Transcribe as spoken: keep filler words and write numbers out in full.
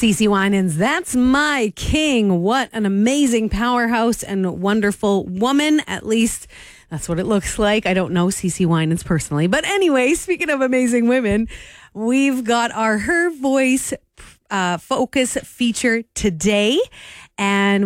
CeCe Winans, that's my king. What an amazing powerhouse and wonderful woman. At least that's what it looks like. I don't know CeCe Winans personally. But anyway, speaking of amazing women, we've got our Her Voice uh, Focus feature today. And